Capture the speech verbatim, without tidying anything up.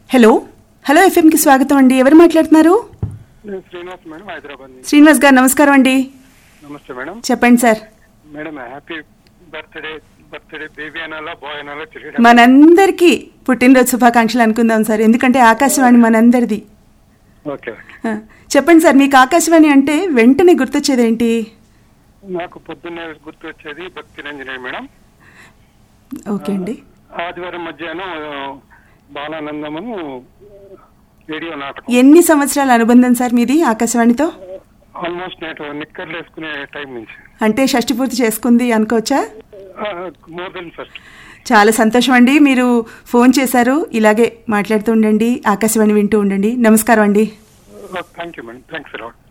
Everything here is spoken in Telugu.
హలో హలో ఎఫ్ఎంకి స్వాగతం అండి. ఎవరు మాట్లాడుతున్నారు? శ్రీనివాస్ మేడం, హైదరాబాద్ నుంచి. శ్రీనివాస్ గారు నమస్కారం అండి. నమస్తే మేడం. చెప్పండి sir. Madam happy birthday. Birthday baby అనాలా బాయ్ అనాలా తెలియదు. మనందరికీ పుట్టినరోజు శుభాకాంక్షలు అనుకుందాం సార్, ఎందుకంటే ఆకాశవాణి మనందరిది. ఓకే ఆ, చెప్పండి సార్, మీకు ఆకాశవాణి అంటే వెంటనే గుర్తొచ్చేది ఏంటి? నాకు పొద్దున్నే గుర్తు వచ్చేది భక్తి రంజనే మేడం. ఓకే అండి. ఆదివారం మధ్యాహ్నం బాలానందము రేడియో నాటకం. ఎన్ని సంవత్సరాల అనుబంధం సార్ మీది ఆకాశవాణితో? ఆల్మోస్ట్ నేను నిక్కర్లు వేసుకునే టైం నుంచి. అంటే షష్టి పూర్తి చేసుకుంది అనుకోవచ్చా? More than first. చాలా సంతోషం అండి, మీరు ఫోన్ చేశారు. ఇలాగే మాట్లాడుతూ ఉండండి, ఆకాశవాణి వింటూ ఉండండి. నమస్కారం అండి. Thank you madam. Thanks a lot.